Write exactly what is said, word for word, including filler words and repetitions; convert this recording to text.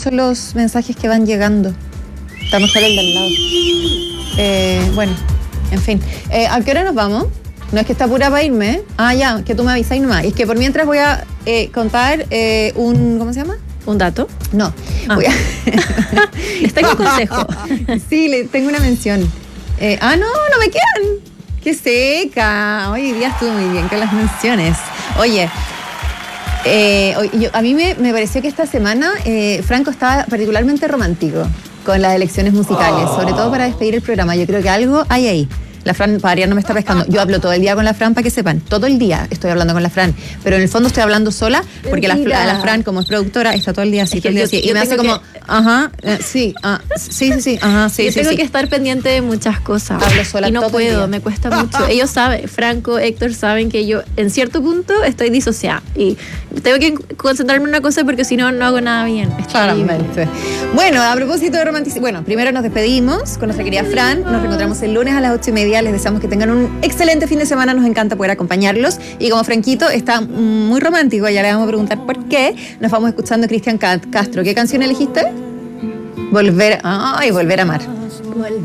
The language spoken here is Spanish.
mucho los mensajes que van llegando. Está mejor el de al lado. Eh, bueno, en fin. Eh, ¿A qué hora nos vamos? No es que está pura para irme, ¿eh? Ah, ya, que tú me avisáis nomás. Es que por mientras voy a eh, contar eh, un... ¿Cómo se llama? ¿Un dato? No. Ah. Voy a... Les tengo un consejo. Sí, le tengo una mención. Eh, ah, no, no me quedan. ¡Qué seca! Hoy día estuvo muy bien con las menciones. Oye, eh, yo, a mí me, me pareció que esta semana eh, Franco estaba particularmente romántico con las elecciones musicales, oh. sobre todo para despedir el programa. Yo creo que algo hay ahí. La Fran, para variar, no me está pescando. Yo hablo todo el día con la Fran, para que sepan. Todo el día estoy hablando con la Fran. Pero en el fondo estoy hablando sola, porque la, la Fran, como es productora, está todo el día así, es todo el día yo, así. Y me hace como, que... ajá, eh, sí, ah, sí, sí, sí, ajá, sí, yo sí, tengo sí. que estar pendiente de muchas cosas. Hablo sola y no todo puedo, el día. me cuesta mucho. Ellos saben, Franco, Héctor, saben que yo en cierto punto estoy disociada. Y tengo que concentrarme en una cosa porque si no, no hago nada bien. Claramente. Bueno, a propósito de romanticismo, bueno, primero nos despedimos con nuestra querida Fran. Nos reencontramos el lunes a las ocho y media. Les deseamos que tengan un excelente fin de semana, nos encanta poder acompañarlos. Y como Franquito está muy romántico, ya le vamos a preguntar por qué, nos vamos escuchando Cristian Castro. ¿Qué canción elegiste? Volver, ay, volver a amar.